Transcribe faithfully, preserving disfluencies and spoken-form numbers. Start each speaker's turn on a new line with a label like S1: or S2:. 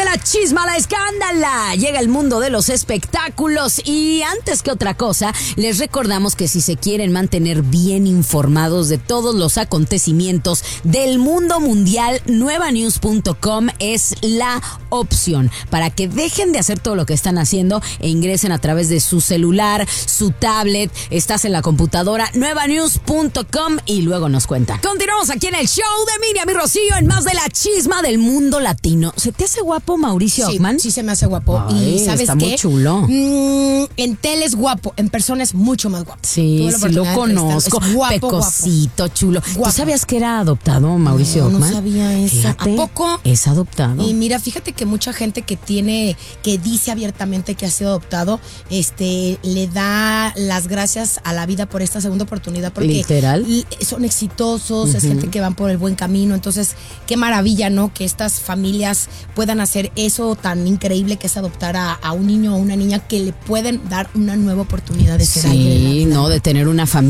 S1: la chisma, la escándala. Llega el mundo de los espectáculos y antes que otra cosa, les recordamos que si se quieren mantener bien informados de todos los acontecimientos del mundo mundial, nueva news punto com es la opción para que dejen de hacer todo lo que están haciendo e ingresen a través de su celular, su tablet, estás en la computadora, nueva news punto com y luego nos cuenta. Continuamos aquí en el show de Miriam y Rocío en más de la chisma del mundo latino. ¿Se te hace guapo Mauricio
S2: Sí,
S1: Ockman?
S2: sí se me hace guapo.
S1: Ay,
S2: y ¿sabes
S1: está
S2: qué?
S1: muy chulo.
S2: Mm, en tele es guapo, en persona es mucho más guapo.
S1: Sí,
S2: Tuve la
S1: sí lo
S2: oportunidad de
S1: conozco.
S2: entrevistarlo. Es guapo,
S1: Pecosito, chulo.
S2: Guapo.
S1: ¿Tú sabías que era adoptado Mauricio
S2: No, no
S1: Ockman?
S2: sabía eso.
S1: Fíjate,
S2: ¿A poco?
S1: Es adoptado.
S2: Y mira, fíjate que mucha gente que tiene, que dice abiertamente que ha sido adoptado, este, le da las gracias a la vida por esta segunda oportunidad porque
S1: ¿Literal?
S2: l- son exitosos, es gente que van por el buen camino, entonces qué maravilla, ¿no? Que estas familias puedan hacer eso tan increíble que es adoptar a, a un niño o una niña que le pueden dar una nueva oportunidad de ser alguien en la
S1: Sí,
S2: vida.
S1: no, de tener una familia.